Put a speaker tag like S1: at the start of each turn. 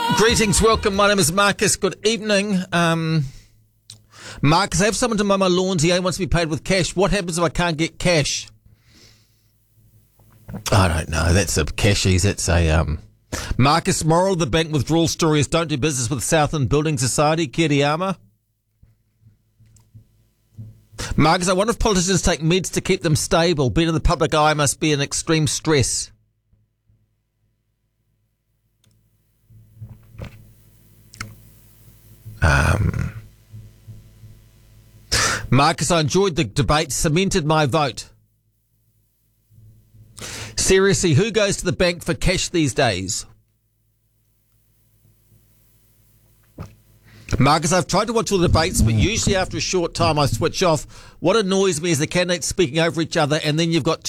S1: Greetings, welcome. My name is Marcus. Good evening. Marcus, I have someone to mow my lawns. He only wants to be paid with cash. What happens if I can't get cash? I don't know. That's a cashies. That's a Marcus, moral of the bank withdrawal story is don't do business with Southland Building Society. Kiriyama. Marcus, I wonder if politicians take meds to keep them stable. Being in the public eye must be an extreme stress. Marcus, I enjoyed the debate, cemented my vote. Seriously, who goes to the bank for cash these days? Marcus, I've tried to watch all the debates, but usually after a short time I switch off. What annoys me is the candidates speaking over each other, and then you've got